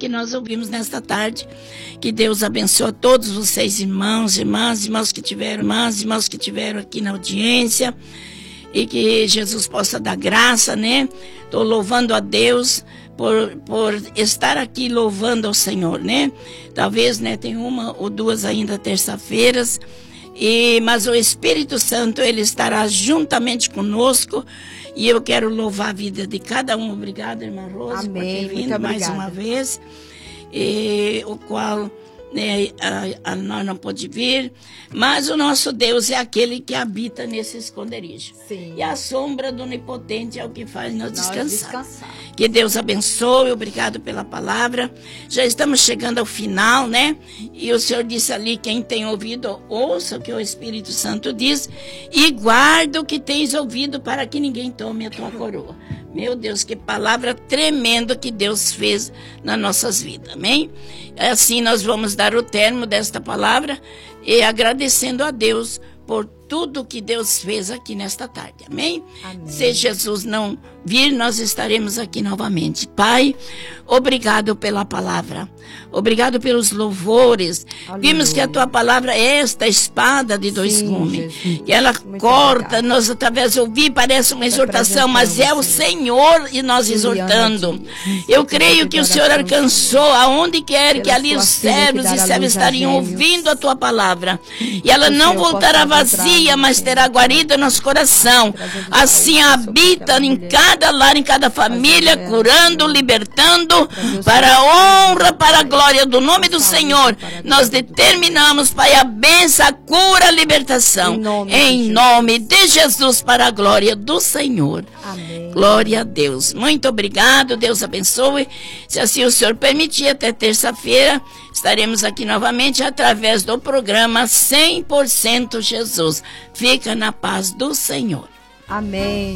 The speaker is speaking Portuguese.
que nós ouvimos nesta tarde. Que Deus abençoe a todos vocês, irmãos que tiveram aqui na audiência. E que Jesus possa dar graça, né? Estou louvando a Deus por estar aqui louvando ao Senhor, né? Talvez, né, tem uma ou duas ainda terça-feiras, mas o Espírito Santo, ele estará juntamente conosco, e eu quero louvar a vida de cada um. Obrigada, irmã Rose, por ter vindo mais uma vez, o qual, né, nós não pôde vir, mas o nosso Deus é aquele que habita nesse esconderijo. Sim. E a sombra do Onipotente é o que faz nós descansar. Que Deus abençoe, obrigado pela palavra. Já estamos chegando ao final, né? E o Senhor disse ali, quem tem ouvido, ouça o que o Espírito Santo diz, e guarda o que tens ouvido para que ninguém tome a tua coroa. Meu Deus, que palavra tremenda que Deus fez nas nossas vidas, amém? Assim nós vamos dar o termo desta palavra e agradecendo a Deus por tudo que Deus fez aqui nesta tarde, amém? Amém. Se Jesus não vir, nós estaremos aqui novamente. Pai, obrigado pela palavra, obrigado pelos louvores. Aleluia. Vimos que a tua palavra é esta espada de dois gumes, que ela muito corta, obrigado. Nós através de ouvir parece uma exortação, mas é o Senhor e nós exortando. Eu creio que o Senhor alcançou aonde quer que ali os servos e servas estariam ouvindo a tua palavra, e ela não voltará vazia, mas terá guarida no nosso coração. Assim habita em cada lar, em cada família, curando, libertando, para a honra, para a glória do nome do Senhor. Nós determinamos, Pai, a bênção, a cura, a libertação, em nome de Jesus, para a glória do Senhor. Amém. Glória a Deus. Muito obrigado, Deus abençoe. Se assim o Senhor permitir, até terça-feira estaremos aqui novamente através do programa 100% Jesus. Fica na paz do Senhor. Amém.